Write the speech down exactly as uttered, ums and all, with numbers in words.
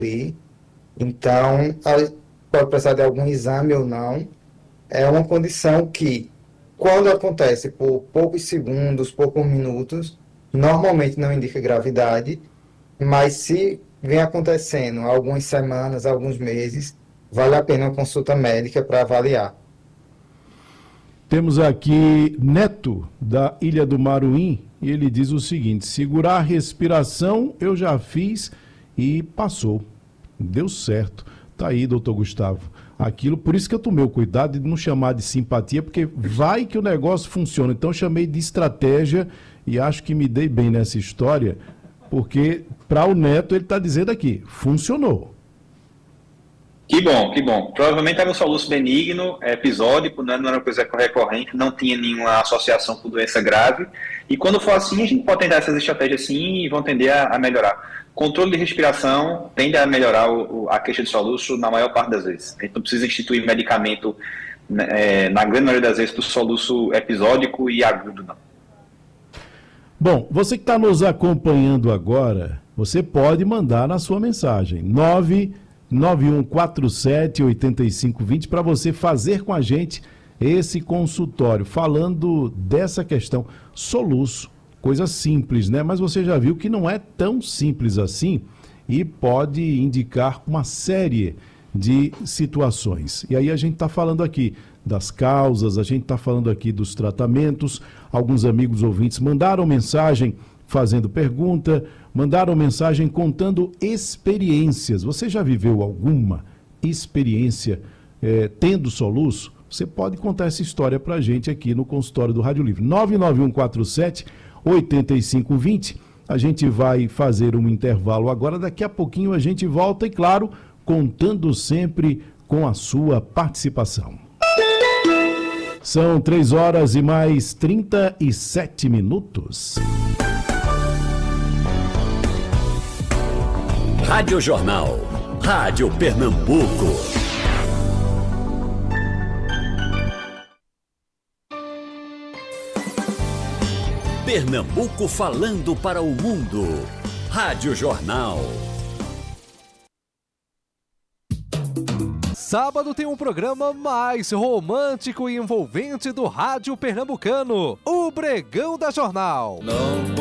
evoluir. Então, a- pode precisar de algum exame ou não. É uma condição que, quando acontece por poucos segundos, poucos minutos, normalmente não indica gravidade, mas se vem acontecendo há algumas semanas, alguns meses, vale a pena uma consulta médica para avaliar. Temos aqui Neto, da Ilha do Maruim, e ele diz o seguinte: segurar a respiração eu já fiz e passou. Deu certo. Tá aí, doutor Gustavo. Aquilo, por isso que eu tomei o cuidado de não chamar de simpatia, porque vai que o negócio funciona. Então eu chamei de estratégia e acho que me dei bem nessa história, porque para o Neto ele está dizendo aqui, funcionou. Que bom, que bom. Provavelmente era um soluço benigno, é, episódico, né? Não era uma coisa recorrente, não tinha nenhuma associação com doença grave. E quando for assim, a gente pode tentar essas estratégias sim e vão tender a, a melhorar. Controle de respiração tende a melhorar o, o, a queixa de soluço na maior parte das vezes. A gente não precisa instituir medicamento, né, é, na grande maioria das vezes, para o soluço episódico e agudo, não. Bom, você que está nos acompanhando agora, você pode mandar na sua mensagem nove nove um quatro sete oito cinco dois zero para você fazer com a gente esse consultório, falando dessa questão. Soluço, coisa simples, né? Mas você já viu que não é tão simples assim e pode indicar uma série de situações. E aí a gente está falando aqui das causas, a gente está falando aqui dos tratamentos. Alguns amigos ouvintes mandaram mensagem fazendo pergunta, mandaram mensagem contando experiências. Você já viveu alguma experiência eh, tendo soluço? Você pode contar essa história para a gente aqui no consultório do Rádio Livre. nove nove um quatro sete oito cinco dois zero. A gente vai fazer um intervalo agora. Daqui a pouquinho a gente volta e, claro, contando sempre com a sua participação. São três horas e mais trinta e sete minutos. Rádio Jornal, Rádio Pernambuco. Pernambuco falando para o mundo. Rádio Jornal. Sábado tem um programa mais romântico e envolvente do rádio pernambucano, o Bregão da Jornal. Não